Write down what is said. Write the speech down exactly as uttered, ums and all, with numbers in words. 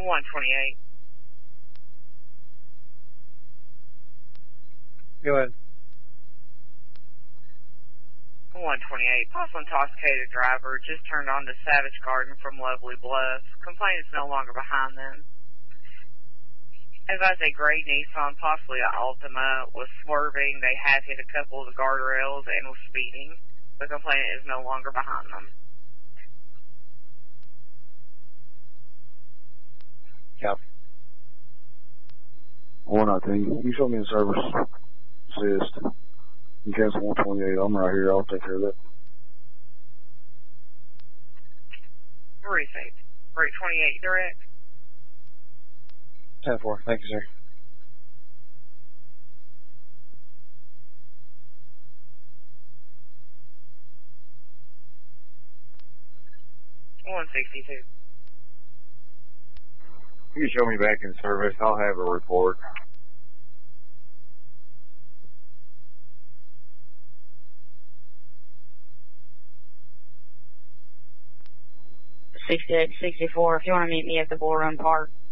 one twenty-eight. Go ahead. one twenty-eight. Possible intoxicated driver just turned on to Savage Garden from Lovely Bluff. Complaint is no longer behind them. Advise a gray Nissan, possibly an Altima, was swerving. They have hit a couple of the guardrails and was speeding. The complainant is no longer behind them. Copy. one nineteen. You show me in service. Assist. You cancel one twenty-eight. I'm right here. I'll take care of that. Receipt. Rate twenty-eight direct. ten four. Thank you, sir. one sixty-two. You can show me back in service. I'll have a report. sixty-eight sixty-four, if you want to meet me at the Bull Run Park.